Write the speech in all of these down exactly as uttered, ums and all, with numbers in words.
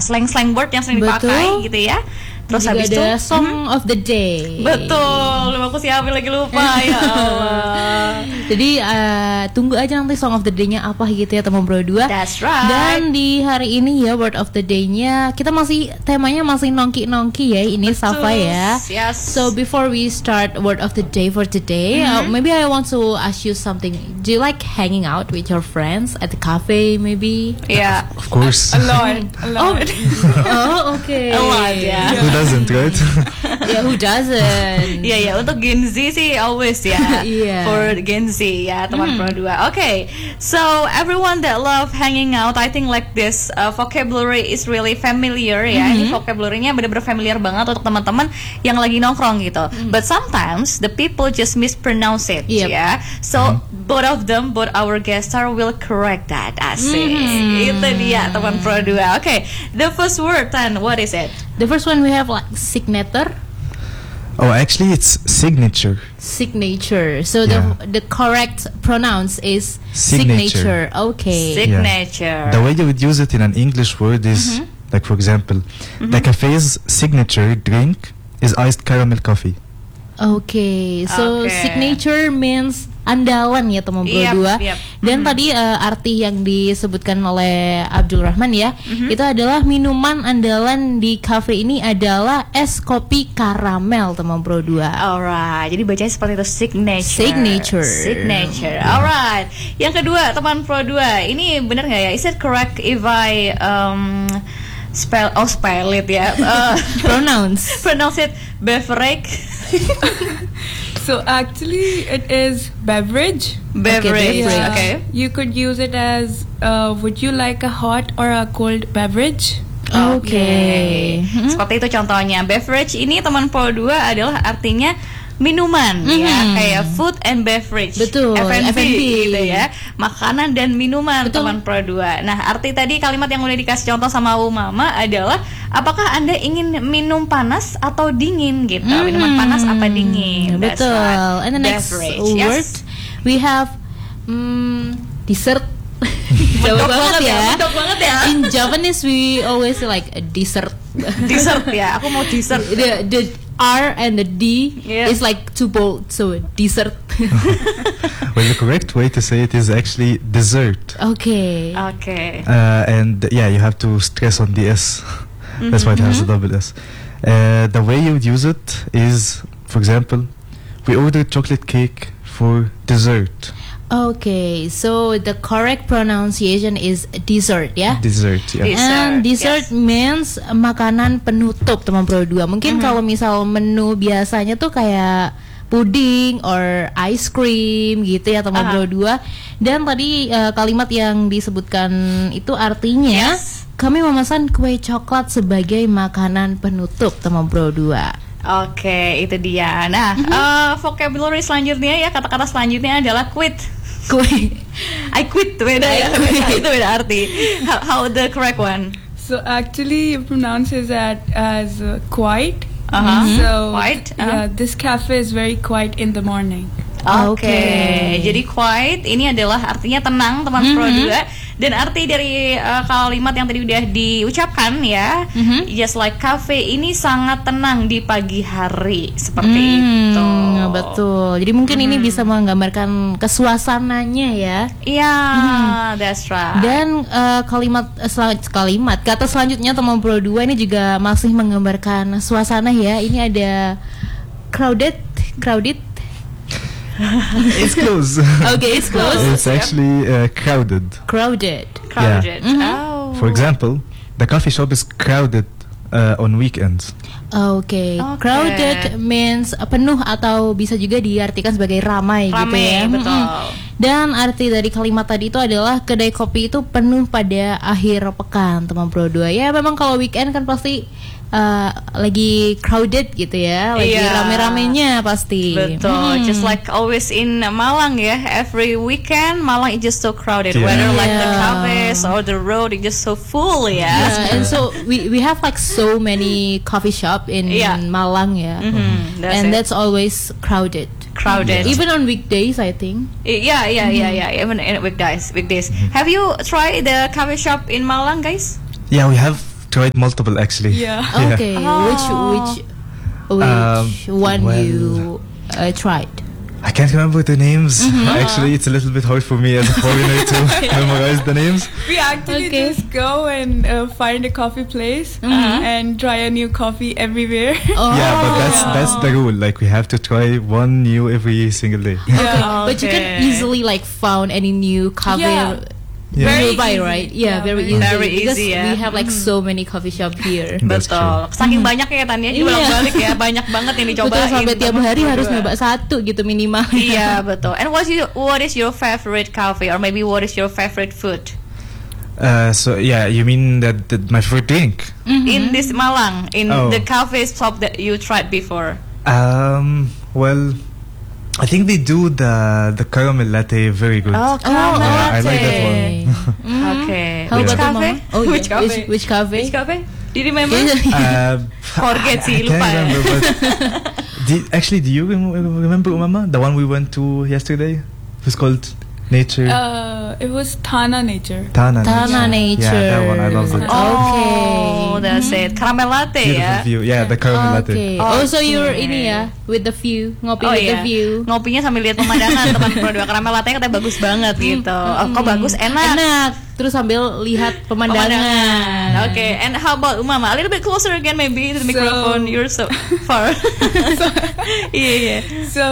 slang-slang word yang sering Betul. dipakai gitu ya. Terus juga habis ada itu song hmm, of the day. betul, lupa aku siapin lagi lupa ya Allah. Jadi uh, tunggu aja nanti song of the day-nya apa gitu ya teman Bro dua. That's right. Dan di hari ini ya word of the day-nya kita masih temanya masih nongki-nongki ya ini Betul. Safa ya. Yes. So before we start word of the day for today, Mm-hmm. uh, maybe I want to ask you something. Do you like hanging out with your friends at the cafe maybe? Yeah. Of course. A lot, a lot. Oh, okay. A lot, ya. Who doesn't, right? Yeah, who doesn't? Iya ya, untuk Gen Z sih always ya. Iya. For Gen Z ya, teman Pro dua. Okay, so everyone that love hanging out, I think like this uh, vocabulary is really familiar ya. Ini vocabulary-nya benar-benar familiar banget untuk teman-teman yang lagi nongkrong gitu. But sometimes the people just mispronounce it Yep. ya. So both of them, both our guest star will correct that. Asik. Itu dia teman Pro dua. Okay, the first word then, what is it? The first one we have like signature. Oh, actually, it's signature. Signature. So Yeah. the the correct pronounce is signature. Signature. Okay. Signature. The way you would use it in an English word is, like, for example, the cafe's signature drink is iced caramel coffee. Okay. So Okay. signature means andalan ya teman Bro Yep, dua. yep. Dan tadi uh, arti yang disebutkan oleh Abdul Rahman ya, itu adalah minuman andalan di cafe ini adalah es kopi karamel teman Bro dua. Alright, jadi bacanya seperti itu, signature. Signature. Signature. Alright. Yang kedua, teman Pro dua, ini benar nggak ya? Is it correct if I um, spell oh spell it ya? Uh, Pronounce. pronounce it beverage. So actually, it is beverage. Beverage. beverage. Okay. You could use it as, uh, would you like a hot or a cold beverage? Okay. Hmm? Seperti itu contohnya. Beverage ini teman Pro dua adalah artinya minuman ya, Mhm. kayak food and beverage. Betul, F and B, F and B. gitu ya. Makanan dan minuman. Betul. Teman Pro dua. Nah, arti tadi kalimat yang udah dikasih contoh sama Umama adalah apakah Anda ingin minum panas atau dingin gitu. Mhm. Minuman panas apa dingin. That's Betul. right. And the next Beverage. word Yes. we have mm, dessert. Jauh Medok banget ya. Medok banget ya. In Japanese we always say like a dessert. Dessert ya. Aku mau dessert. the the R and the D Yeah. is like too bold, so dessert. Well, the correct way to say it is actually dessert. Okay. Oke. Uh, and yeah, you have to stress on the S. That's why it has a double S. Uh, the way you would use it is, for example, we ordered chocolate cake for dessert. Okay, so the correct pronunciation is dessert ya. Dessert, yeah. Dessert, And dessert yes. means makanan penutup teman Pro dua. Mungkin kalau misal menu biasanya tuh kayak puding or ice cream gitu ya teman Aha. Pro dua. Dan tadi uh, kalimat yang disebutkan itu artinya Yes. kami memesan kue coklat sebagai makanan penutup teman Pro dua. Oke, itu dia. Nah, eh, vocabulary selanjutnya ya, kata-kata selanjutnya adalah quit. Kue. I quit, beda ya. Itu beda arti. How, how the correct one? So actually, you pronounce it as, as uh, quiet. Uh-huh. So Quiet, uh-huh. yeah, this cafe is very quiet in the morning. Oke, Oke. jadi quiet ini adalah artinya tenang teman Pro dua. Dan arti dari uh, kalimat yang tadi udah diucapkan ya, just like cafe ini sangat tenang di pagi hari, seperti itu. Hmm, betul. Jadi mungkin ini bisa menggambarkan kesuasananya ya. Iya, that's right. Dan uh, kalimat uh, sel- kalimat kata selanjutnya teman Pro dua ini juga masih menggambarkan suasana ya. Ini ada crowded, crowded. It's close. Okay, it's close. It's actually uh, crowded. Crowded. Crowded. Yeah. Oh. For example, the coffee shop is crowded uh, on weekends. Okay. Oke. Crowded means penuh atau bisa juga diartikan sebagai ramai, gitu Ramai, ya. betul. Mm-mm. Dan arti dari kalimat tadi itu adalah kedai kopi itu penuh pada akhir pekan teman Pro dua. Ya memang kalau weekend kan pasti uh, lagi crowded gitu ya, lagi Iya. rame-ramenya pasti. Betul, Mm. just like always in Malang ya, every weekend Malang is just so crowded, Yeah. whether like the Yeah. cafes or the road is just so full ya. Yeah, and so we we have like so many coffee shop in Yeah. Malang ya, Mhm, that's and it. that's always crowded. Crowded. Even on weekdays, I think. Yeah, yeah, yeah, yeah. Even in weekdays, weekdays. Have you tried the coffee shop in Malang, guys? Yeah, we have tried multiple actually. Yeah. Okay, Oh. which which which Um, one well- you uh, tried? I can't remember the names. Mm-hmm. Actually, it's a little bit hard for me as a foreigner to memorize the names. We actually Okay. just go and uh, find a coffee place and try a new coffee everywhere. Oh. Yeah, but that's that's the rule. Like we have to try one new every single day. Yeah. But you can Okay. easily like found any new cafe Yeah. Yeah. Very nearby, easy. right? Yeah, Yeah, very very easy. Very Because easy, ya. we have like so many coffee shop here. That's Betul. Saking banyak ya Tania Iya. balik ya, banyak banget yang dicobain. Betul, sampai tiap teman hari harus berdua. nyoba satu gitu minimal. Iya betul. And what is what is your favorite cafe or maybe what is your favorite food Uh, so yeah, you mean that, that my favorite drink? in this Malang in Oh. the cafe shop that you tried before? Um, well, I think they do the the caramel latte very good. Oh, caramel Yeah, I like that latte. one. Okay. How Which about you, cafe? Mama? Oh, Which yeah. cafe? Which, which cafe? Which cafe? Do you remember? Uh, Forget I, sih, I can't lupa ya. remember, but do- actually, do you rem- remember Umama, the one we went to yesterday? It was called Nature. Uh, it was Thana Nature. Tana. Tana Nature. Nature. Yeah, that one I love it. Oh, Okay. that's it. Caramel latte Beautiful ya. view. Yeah, the caramel latte. Okay. Oh, Oh, so you're okay. ini ya with the view, ngopi Oh with the iya, view. ngopinya sambil lihat pemandangan teman berdua. Caramel latte katanya bagus banget gitu. Oh, kok bagus, enak. Enak. Terus sambil lihat pemandangan. Pemandangan. Okay, and how about Umama? A little bit closer again, maybe to the So- microphone. You're so far. yeah, yeah. So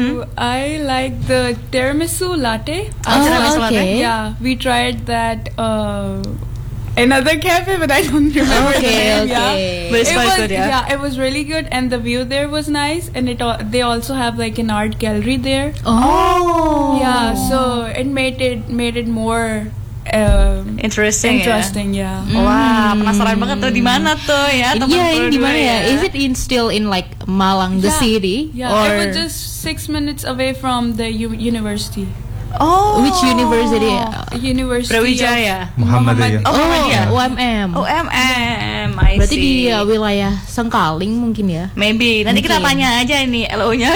I like the tiramisu latte. Oh, tiramisu latte? okay. Yeah, we tried that uh, another cafe, but I don't remember the Okay, name. okay. But it's it quite was, good, yeah? yeah, it was really good, and the view there was nice, and it al- they also have like an art gallery there. Oh. Yeah, so it made it made it more um, Interesting, interesting. Yeah. ya. Wah, penasaran banget tuh di mana tuh ya teman Iya, ini di berdua mana ya? Is it in still in like Malang the Yeah, city Yeah, or it was just six minutes away from the u- university. Oh, which university? University Brawijaya. of Muhammadiyah. Oh, Muhammadiyah. O M M. O M M, I Berarti see. di uh, wilayah Sengkaling mungkin ya. Maybe nanti kita Mungkin. tanya aja ini L O-nya.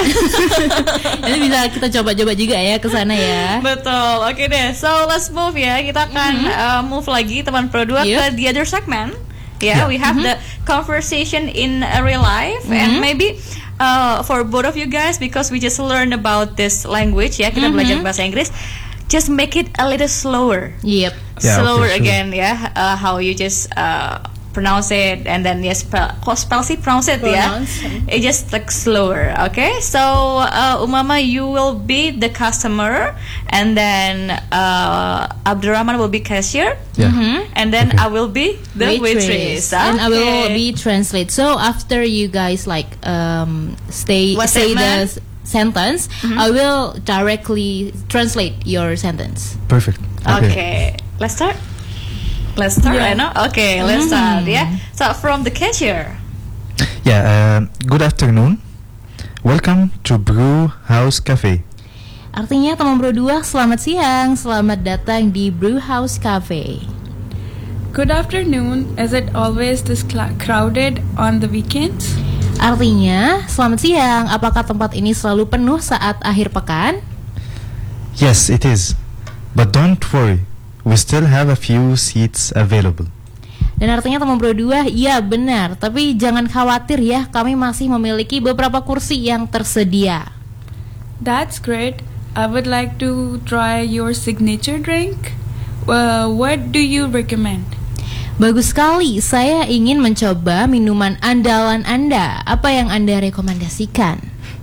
Nanti bisa kita coba-coba juga ya ke sana ya. Betul. Oke deh. So let's move ya. Kita akan uh, move lagi teman Pro dua Yep. ke the other segment. Yeah, Yeah. we have the conversation in uh, real life and maybe uh, for both of you guys because we just learned about this language ya. Kita belajar bahasa Inggris. Just make it a little slower. Yep. Yeah, slower okay, sure. again ya. Uh, how you just uh, pronounce it and then yes spell kok spell sih pronounce it Pronounce. ya. It just like slower. Okay, so uh, Umama, you will be the customer and then uh, Abdurrahman will be cashier. Yeah. And then Okay. I will be the waitress. And I will Okay. be translate. So after you guys like um stay What say the statement? s- sentence, I will directly translate your sentence. Perfect. Okay, let's start. Let's start Yeah. right now. Okay, let's start. Yeah. So from the cashier. Yeah. Uh, good afternoon. Welcome to Brew House Cafe. Artinya teman Bro dua, selamat siang, selamat datang di Brew House Cafe. Good afternoon. Is it always this cl- crowded on the weekends? Artinya, selamat siang, apakah tempat ini selalu penuh saat akhir pekan? Yes, it is. But don't worry. We still have a few seats available. Dan artinya teman Bro dua, iya benar, tapi jangan khawatir ya, kami masih memiliki beberapa kursi yang tersedia. That's great. I would like to try your signature drink. Uh, what do you recommend? Bagus sekali, saya ingin mencoba minuman andalan Anda. Apa yang Anda rekomendasikan?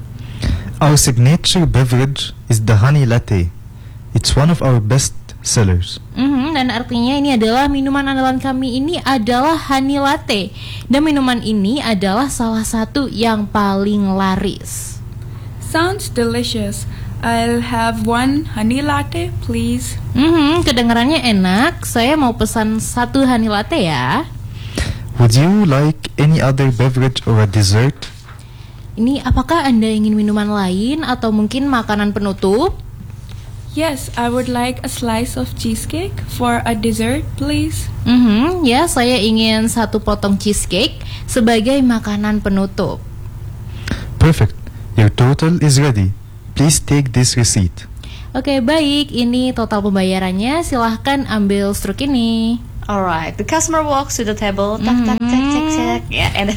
Our signature beverage is the honey latte. It's one of our best sellers. Mhm, dan artinya ini adalah minuman andalan kami ini adalah honey latte. Dan minuman ini adalah salah satu yang paling laris. Sounds delicious. I'll have one honey latte, please. Mhm, kedengarannya enak. Saya mau pesan satu honey latte ya. Would you like any other beverage or a dessert? Ini apakah Anda ingin minuman lain atau mungkin makanan penutup? Yes, I would like a slice of cheesecake for a dessert, please. Mhm, ya, saya ingin satu potong cheesecake sebagai makanan penutup. Perfect. Your total is ready. Please take this receipt. Oke, baik. Ini total pembayarannya. Silahkan ambil struk ini. Alright, the customer walks to the table. Tak tak tak tak tak. Yeah, and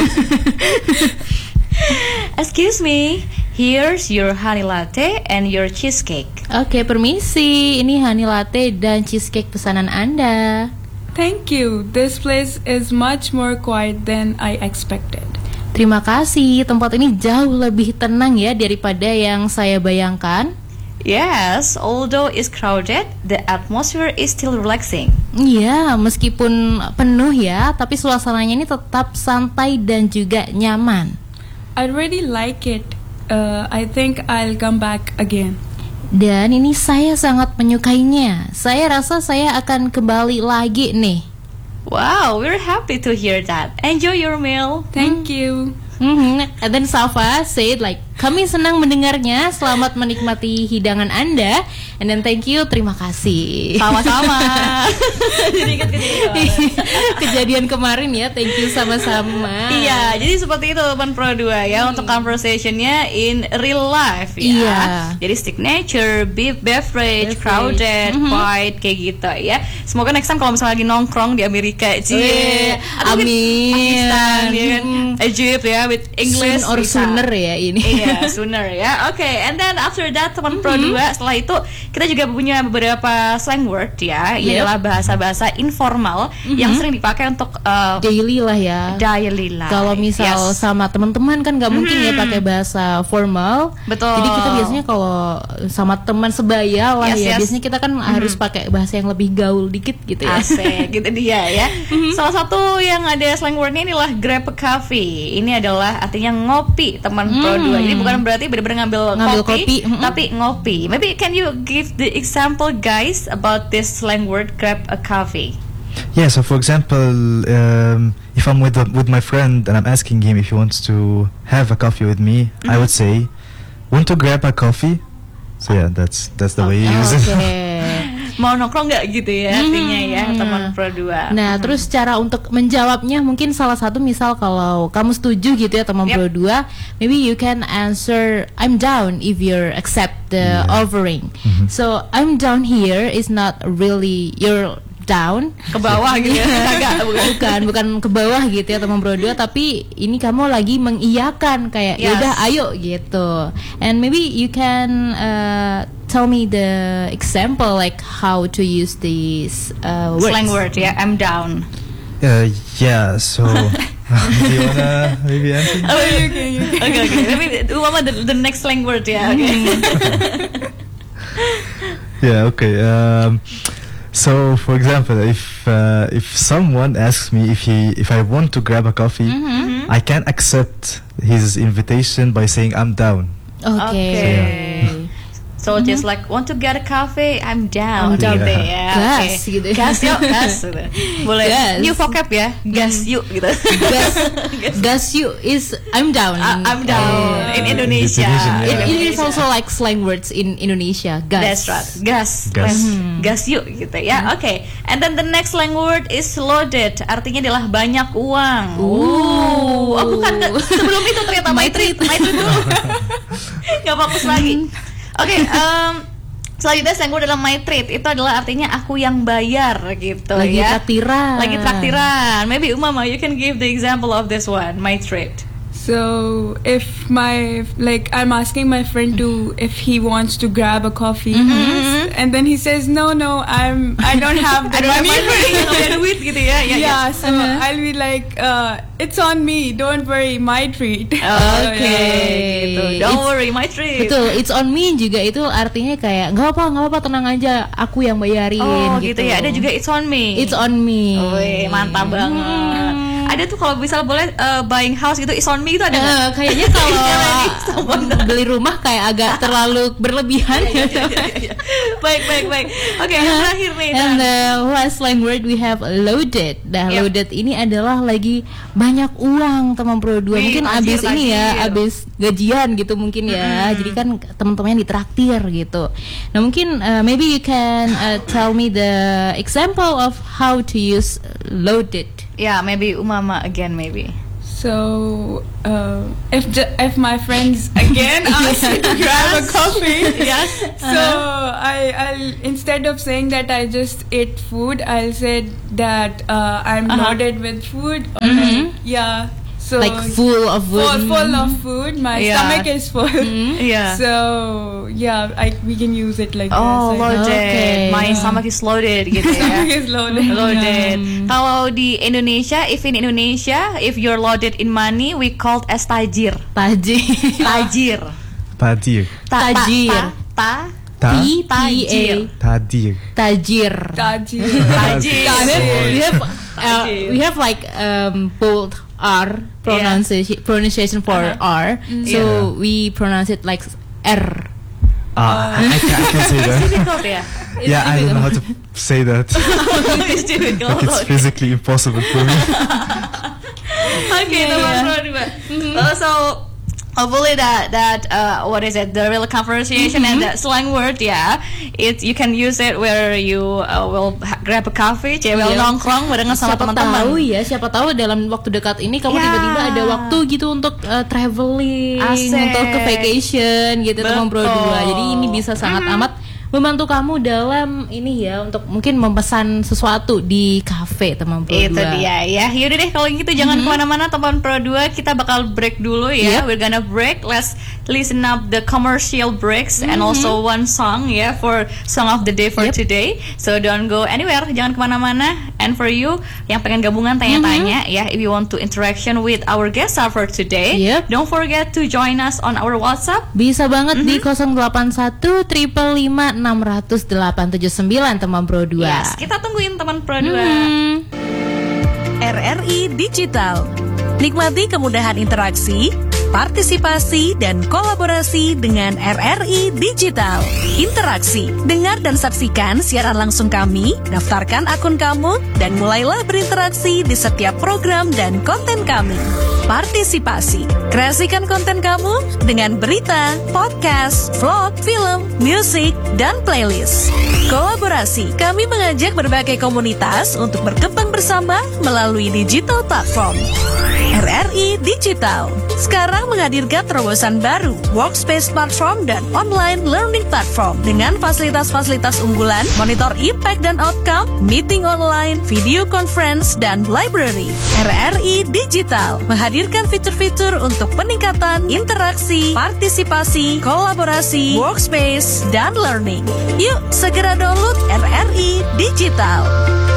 excuse me, here's your honey latte and your cheesecake. Oke, permisi. Ini honey latte dan cheesecake pesanan Anda. Thank you. This place is much more quiet than I expected. Terima kasih. Tempat ini jauh lebih tenang ya daripada yang saya bayangkan. Yes, although it's crowded, the atmosphere is still relaxing. Iya, meskipun penuh ya, tapi suasananya ini tetap santai dan juga nyaman. I really like it. Uh, I think I'll come back again. Dan ini saya sangat menyukainya. Saya rasa saya akan kembali lagi nih. Wow, we're happy to hear that. Enjoy your meal. Thank you. Mm-hmm. And then Safa said like, kami senang mendengarnya. Selamat menikmati hidangan Anda. And then thank you, terima kasih. Sama-sama. Jadi ingat kejadian. Kejadian kemarin ya, thank you sama-sama. Iya, jadi seperti itu teman Pro dua ya untuk conversationnya in real life ya. Iya. Jadi signature, beef beverage, Beverage. crowded, Mhm. quiet kayak gitu ya. Semoga next time kalau misalnya lagi nongkrong di Amerika, cie, Wih, atau mungkin amin. Pakistan ya kan, Mhm. Egypt ya with English Soon or bisa. sooner ya ini. Iya, sooner ya. Oke, and then after that teman Pro dua, setelah itu kita juga punya beberapa slang word ya. Ini Yep. adalah bahasa-bahasa informal yang sering dipakai untuk uh, Daily lah ya. daily life. Kalau misal Yes. sama teman-teman kan nggak mungkin ya pakai bahasa formal. Betul. Jadi kita biasanya kalau sama teman sebaya lah Yes, ya, yes. biasanya kita kan harus pakai bahasa yang lebih gaul dikit gitu ya. Asik, gitu dia ya. Salah satu yang ada slang wordnya inilah grab a coffee. Ini adalah artinya ngopi, teman Pro dua. Jadi bukan berarti benar-benar ngambil, Ngambil kopi, kopi, mm-mm. tapi ngopi. Maybe can you give the example guys about this slang word grab a coffee? Yeah, so for example, um, if I'm with a, with my friend and I'm asking him if he wants to have a coffee with me, I would say, "Want to grab a coffee?" So yeah, that's that's the way you use Oke. it. Mau nongkrong nggak gitu ya artinya ya teman Pro dua. Nah, terus cara untuk menjawabnya mungkin salah satu misal kalau kamu setuju gitu ya teman Yep. Pro dua, maybe you can answer I'm down if you accept the Yeah. offering. So, I'm down here is not really you're down Ke bawah gitu ya. Agak bukan. bukan bukan ke bawah gitu ya teman Pro dua, tapi ini kamu lagi mengiyakan kayak Yes. yaudah ayo gitu. And maybe you can uh, tell me the example like how to use these uh, words. Slang word ya, I'm down. Uh, yeah, so do you wanna maybe answer? Oh, okay, okay, okay. okay. Maybe Umama the, the next slang word ya. Okay. Yeah, okay. Um, so, for example, if uh, if someone asks me if he if I want to grab a coffee, I can accept his invitation by saying I'm down. Oke. Okay. So just like want to get a coffee, I'm down. I'm down. Gitu Yeah. ya. Gas, Oke. gitu. Gas yuk, gas. Gitu. Boleh. Gas. New vocab ya. Gas yuk gitu. Gas, gas you is I'm down. I- I'm down Oh. in Indonesia. Indonesian, It, yeah. it is also like slang words in Indonesia. Gas. That's right. Gas. Gas. Let's gas yuk gitu ya. Oke. And then the next slang word is loaded. Artinya adalah banyak uang. Ooh. Oh, bukan sebelum itu ternyata my treat. My treat dulu. Gak fokus lagi. Oke, em, selanjutnya slang word adalah my treat. Itu adalah artinya aku yang bayar gitu Lagi ya. traktiran. Lagi traktiran. Maybe Umama, you can give the example of this one, my treat. So if my like I'm asking my friend to if he wants to grab a coffee, and then he says no no I'm I don't have the I don't have money. money, nggak punya duit gitu ya. Ya, ya. Yeah, so I'll be like, uh, it's on me. Don't worry, my treat. Oke, gitu. Don't It's- worry, my treat. Betul, it's on me juga itu artinya kayak nggak apa nggak apa tenang aja, aku yang bayarin. Oh gitu ya. Ada juga it's on me. It's on me. Wih, mantap banget. Ada tuh kalau misal boleh uh, buying house gitu, it's on me itu ada nggak? Eh, kayaknya kalau Someone. beli rumah kayak agak terlalu berlebihan ya. Baik, baik, baik. Oke, yang terakhir nih. And Dan. the last slang word we have loaded. Nah, Yep. loaded ini adalah lagi banyak uang teman Pro dua. Wih, Mungkin tajir, abis ini ya, tajir. abis gajian gitu mungkin ya. Jadi kan teman-temannya ditraktir gitu. Nah, mungkin uh, maybe you can uh, tell me the example of how to use loaded. Ya, maybe Umama again maybe. So uh, if the, if my friends again ask me to grab a coffee, Yes. so I I'll instead of saying that I just ate food, I'll say that uh, I'm Uh-huh. loaded with food. Or like, yeah. So Like full of food. full, full of food. My Yeah. stomach is full. Yeah. So yeah, I we can use it like Oh, this. I loaded. Okay. My stomach is loaded gitu ya. Stomach is loaded. Loaded. Kalau di Indonesia, if in Indonesia, if you're loaded in money, we called as tajir. Tajir. Tajir. Tadir. Ta- ta- Tajir. Ta. Ta. T P A. Tajir. Tadir. Tajir. Tajir. Tajir. We have uh, we have like um bold R pronunciation pronunciation for R. So Yeah. we pronounce it like R. Ah, I, I, can, I can say that. Difficult ya. Yeah, I don't know how to say that. It's difficult. Like it's physically impossible for me. Oke, teman pro dua. Uh, so hopefully that that uh, what is it, the real conversation and the slang word ya, it you can use it where you uh, will ha- grab a coffee, cewek Iya. nongkrong barengan sama Siapa teman-teman. tahu ya, siapa tahu dalam waktu dekat ini kamu Ya. tiba-tiba ada waktu gitu untuk uh, traveling, Asik. untuk ke vacation gitu teman Pro Betul. dua. Jadi ini bisa sangat amat membantu kamu dalam ini ya untuk mungkin memesan sesuatu di kafe teman Pro Itu dua. dia ya. Yaudah deh kalau gitu jangan kemana-mana teman Pro dua. Kita bakal break dulu ya. Yep. We're gonna break. Let's listen up the commercial breaks and also one song ya for song of the day for Yep. today. So don't go anywhere. Jangan kemana-mana. And for you yang pengen gabungan tanya-tanya ya, if you want to interaction with our guest star for today, Yep. don't forget to join us on our WhatsApp. Bisa banget di nol delapan satu lima lima enam nol nol delapan tujuh sembilan teman Pro dua. Yes, kita tungguin teman Pro dua. Hmm. R R I Digital. Nikmati kemudahan interaksi, partisipasi, dan kolaborasi dengan R R I Digital. Interaksi, dengar dan saksikan siaran langsung kami, daftarkan akun kamu, dan mulailah berinteraksi di setiap program dan konten kami. Partisipasi, kreasikan konten kamu dengan berita, podcast, vlog, film, musik, dan playlist. Kolaborasi, kami mengajak berbagai komunitas untuk berkembang bersama melalui digital platform. R R I Digital sekarang menghadirkan terobosan baru, workspace platform dan online learning platform dengan fasilitas-fasilitas unggulan, monitor impact dan outcome, meeting online, video conference, dan library. R R I Digital menghadirkan fitur-fitur untuk peningkatan interaksi, partisipasi, kolaborasi, workspace, dan learning. Yuk segera download R R I Digital.